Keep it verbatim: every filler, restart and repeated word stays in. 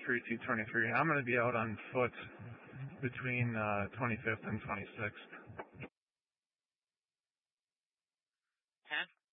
twenty-three, two twenty-three. I'm going to be out on foot between uh, twenty-fifth and twenty-sixth. Okay.